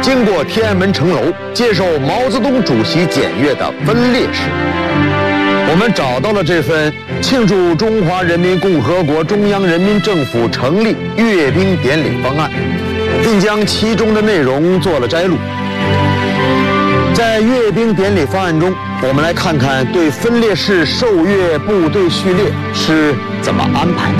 经过天安门城楼接受毛泽东主席检阅的分列式。我们找到了这份庆祝中华人民共和国中央人民政府成立阅兵典礼方案，并将其中的内容做了摘录。在阅兵典礼方案中，我们来看看对分列式受阅部队序列是怎么安排的。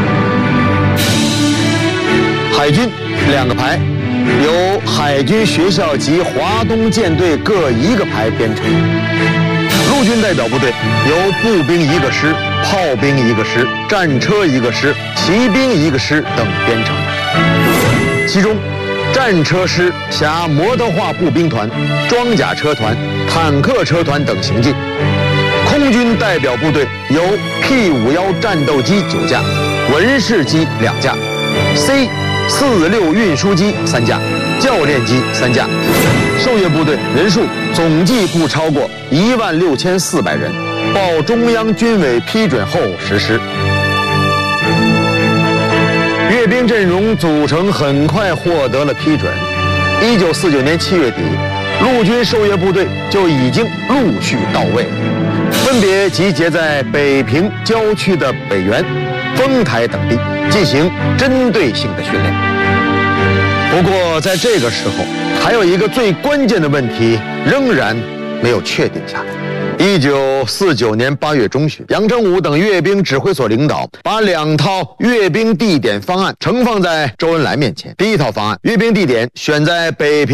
海军2个排，由海军学校及华东舰队各1个排编成。陆军代表部队由步兵1个师、炮兵1个师、战车1个师、骑兵1个师等编成。其中，战车师辖摩托化步兵团、装甲车团、坦克车团等行进。空军代表部队由 P-51战斗机9架、文式机2架、C-46运输机3架、教练机3架。受阅部队人数总计不超过16400人，报中央军委批准后实施。阅兵阵容组成很快获得了批准。1949年7月底，陆军受阅部队就已经陆续到位了，分别集结在北平郊区的北原、丰台等地，进行针对性的训练。不过，在这个时候，还有一个最关键的问题仍然没有确定下来。1949年8月中旬，杨成武等阅兵指挥所领导把2套阅兵地点方案呈放在周恩来面前。第一套方案，阅兵地点选在北平